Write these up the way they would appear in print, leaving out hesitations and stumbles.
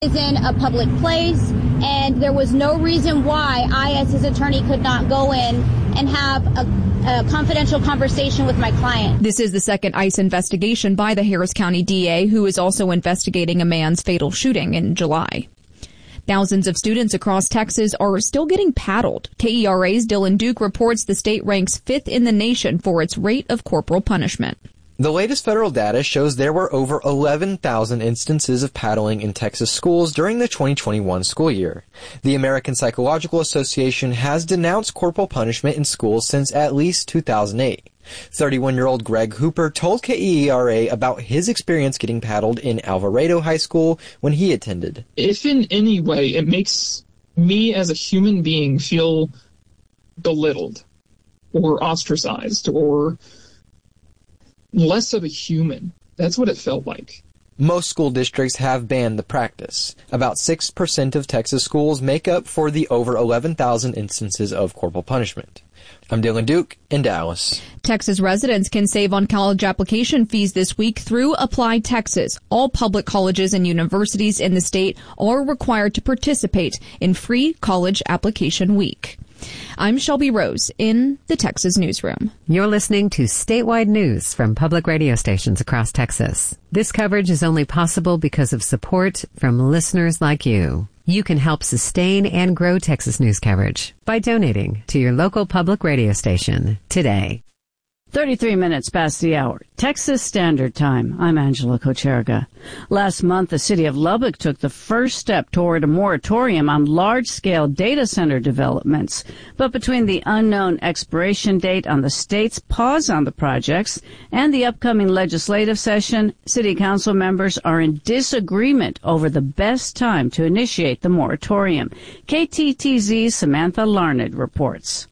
Is in a public place, and there was no reason why I, as his attorney, could not go in and have a confidential conversation with my client. This is the second ICE investigation by the Harris County DA, who is also investigating a man's fatal shooting in July. Thousands of students across Texas are still getting paddled. KERA's Dylan Duke reports the state ranks 5th in the nation for its rate of corporal punishment. The latest federal data shows there were over 11,000 instances of paddling in Texas schools during the 2021 school year. The American Psychological Association has denounced corporal punishment in schools since at least 2008. 31-year-old Greg Hooper told KERA about his experience getting paddled in Alvarado High School when he attended. If in any way it makes me as a human being feel belittled or ostracized or less of a human, that's what it felt like. Most school districts have banned the practice. About 6% of Texas schools make up for the over 11,000 instances of corporal punishment. I'm Dylan Duke in Dallas. Texas residents can save on college application fees this week through Apply Texas. All public colleges and universities in the state are required to participate in free college application week. I'm Shelby Rose in the Texas Newsroom. You're listening to statewide news from public radio stations across Texas. This coverage is only possible because of support from listeners like you. You can help sustain and grow Texas news coverage by donating to your local public radio station today. 33 minutes past the hour. Texas Standard Time. I'm Angela Kocherga. Last month, the city of Lubbock took the first step toward a moratorium on large-scale data center developments. But between the unknown expiration date on the state's pause on the projects and the upcoming legislative session, city council members are in disagreement over the best time to initiate the moratorium. KTTZ's Samantha Larned reports.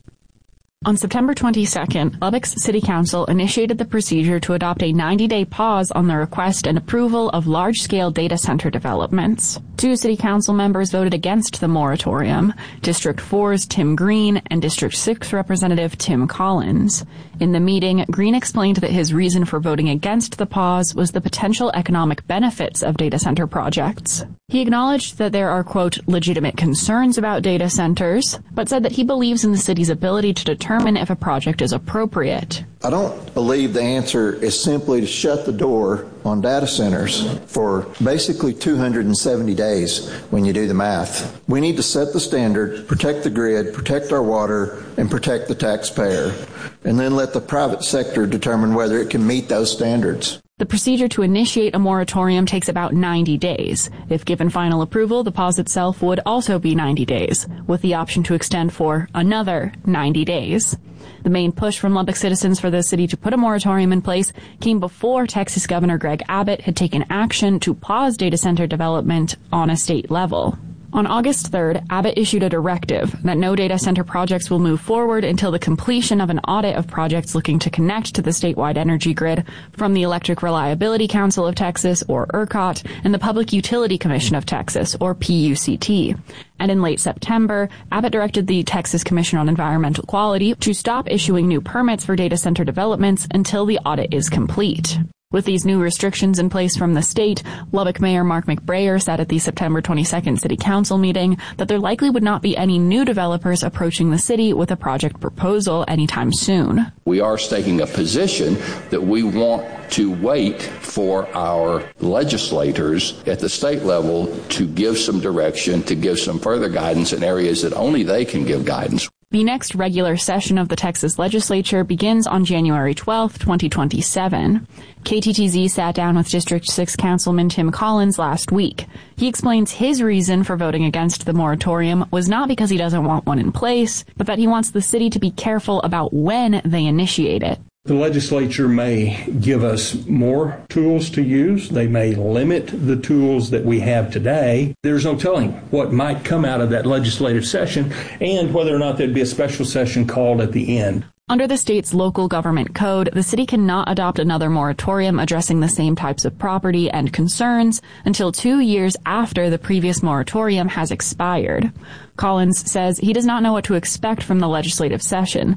On September 22nd, Lubbock's City Council initiated the procedure to adopt a 90-day pause on the request and approval of large-scale data center developments. 2 City Council members voted against the moratorium, District 4's Tim Green and District 6 Representative Tim Collins. In the meeting, Green explained that his reason for voting against the pause was the potential economic benefits of data center projects. He acknowledged that there are, quote, legitimate concerns about data centers, but said that he believes in the city's ability to determine if a project is appropriate. I don't believe the answer is simply to shut the door on data centers for basically 270 days when you do the math. We need to set the standard, protect the grid, protect our water, and protect the taxpayer, and then let the private sector determine whether it can meet those standards. The procedure to initiate a moratorium takes about 90 days. If given final approval, the pause itself would also be 90 days, with the option to extend for another 90 days. The main push from Lubbock citizens for the city to put a moratorium in place came before Texas Governor Greg Abbott had taken action to pause data center development on a state level. On August 3rd, Abbott issued a directive that no data center projects will move forward until the completion of an audit of projects looking to connect to the statewide energy grid from the Electric Reliability Council of Texas, or ERCOT, and the Public Utility Commission of Texas, or PUCT. And in late September, Abbott directed the Texas Commission on Environmental Quality to stop issuing new permits for data center developments until the audit is complete. With these new restrictions in place from the state, Lubbock Mayor Mark McBrayer said at the September 22nd City Council meeting that there likely would not be any new developers approaching the city with a project proposal anytime soon. We are taking a position that we want to wait for our legislators at the state level to give some direction, to give some further guidance in areas that only they can give guidance. The next regular session of the Texas legislature begins on January 12, 2027. KTTZ sat down with District 6 Councilman Tim Collins last week. He explains his reason for voting against the moratorium was not because he doesn't want one in place, but that he wants the city to be careful about when they initiate it. The legislature may give us more tools to use. They may limit the tools that we have today. There's no telling what might come out of that legislative session and whether or not there'd be a special session called at the end. Under the state's local government code, the city cannot adopt another moratorium addressing the same types of property and concerns until 2 years after the previous moratorium has expired. Collins says he does not know what to expect from the legislative session,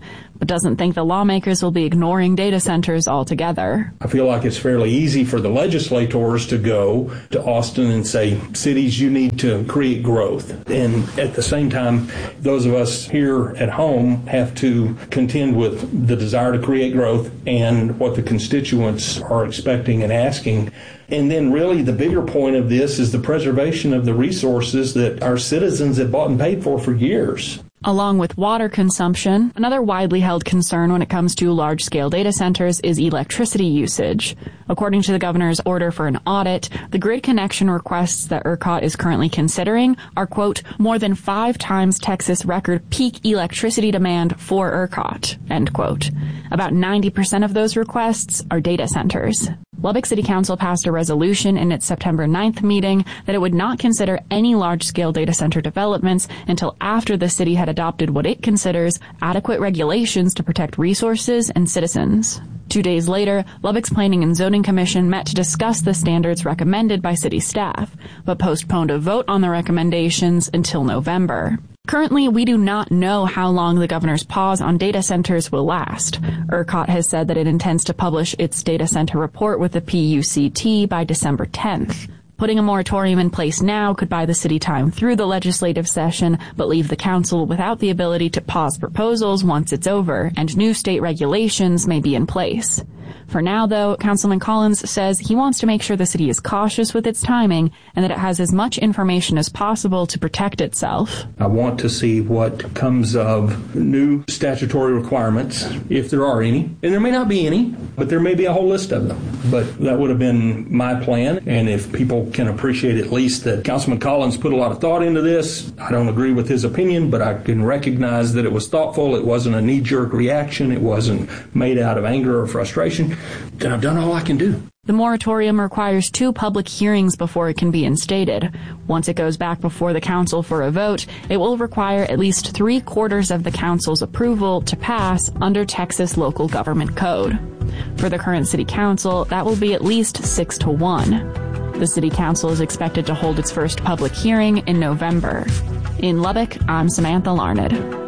but doesn't think the lawmakers will be ignoring data centers altogether. I feel like it's fairly easy for the legislators to go to Austin and say, cities, you need to create growth. And at the same time, those of us here at home have to contend with the desire to create growth and what the constituents are expecting and asking. And then really the bigger point of this is the preservation of the resources that our citizens have bought and paid for years. Along with water consumption, another widely held concern when it comes to large-scale data centers is electricity usage. According to the governor's order for an audit, the grid connection requests that ERCOT is currently considering are, quote, more than 5 times Texas record peak electricity demand for ERCOT, end quote. About 90% of those requests are data centers. Lubbock City Council passed a resolution in its September 9th meeting that it would not consider any large-scale data center developments until after the city had adopted what it considers adequate regulations to protect resources and citizens. 2 days later, Lubbock's Planning and Zoning Commission met to discuss the standards recommended by city staff, but postponed a vote on the recommendations until November. Currently, we do not know how long the governor's pause on data centers will last. ERCOT has said that it intends to publish its data center report with the PUCT by December 10th. Putting a moratorium in place now could buy the city time through the legislative session, but leave the council without the ability to pause proposals once it's over, and new state regulations may be in place. For now, though, Councilman Collins says he wants to make sure the city is cautious with its timing and that it has as much information as possible to protect itself. I want to see what comes of new statutory requirements, if there are any. And there may not be any, but there may be a whole list of them. But that would have been my plan. And if people can appreciate at least that Councilman Collins put a lot of thought into this, I don't agree with his opinion, but I can recognize that it was thoughtful. It wasn't a knee-jerk reaction. It wasn't made out of anger or frustration. Then I've done all I can do. The moratorium requires 2 public hearings before it can be instated. Once it goes back before the council for a vote, it will require at least 3/4 of the council's approval to pass under Texas local government code. For the current city council, that will be at least 6-1. The city council is expected to hold its first public hearing in November. In Lubbock, I'm Samantha Larned.